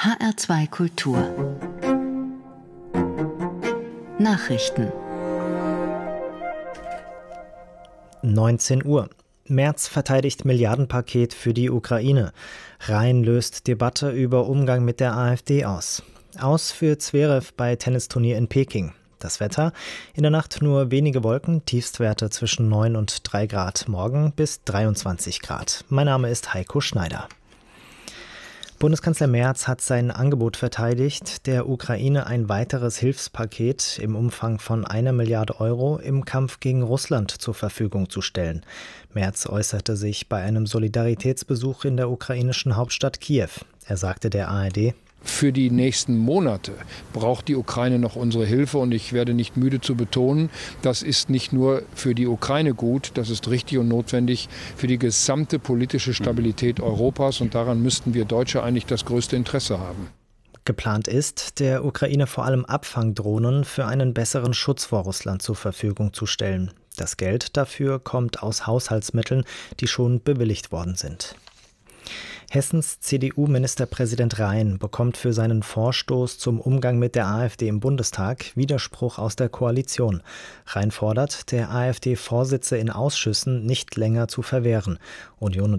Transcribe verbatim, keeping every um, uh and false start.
H R zwei Kultur Nachrichten neunzehn Uhr. Merz verteidigt Milliardenpaket für die Ukraine. Rhein löst Debatte über Umgang mit der AfD aus. Aus für Zverev bei Tennisturnier in Peking. Das Wetter: in der Nacht nur wenige Wolken, Tiefstwerte zwischen neun und drei Grad, morgen bis dreiundzwanzig Grad. Mein Name ist Heiko Schneider. Bundeskanzler Merz hat sein Angebot verteidigt, der Ukraine ein weiteres Hilfspaket im Umfang von einer Milliarde Euro im Kampf gegen Russland zur Verfügung zu stellen. Merz äußerte sich bei einem Solidaritätsbesuch in der ukrainischen Hauptstadt Kiew. Er sagte der A R D: Für die nächsten Monate braucht die Ukraine noch unsere Hilfe, und ich werde nicht müde zu betonen, das ist nicht nur für die Ukraine gut, das ist richtig und notwendig für die gesamte politische Stabilität Europas, und daran müssten wir Deutsche eigentlich das größte Interesse haben. Geplant ist, der Ukraine vor allem Abfangdrohnen für einen besseren Schutz vor Russland zur Verfügung zu stellen. Das Geld dafür kommt aus Haushaltsmitteln, die schon bewilligt worden sind. Hessens C D U-Ministerpräsident Rhein bekommt für seinen Vorstoß zum Umgang mit der AfD im Bundestag Widerspruch aus der Koalition. Rhein fordert, der AfD Vorsitze in Ausschüssen nicht länger zu verwehren. Union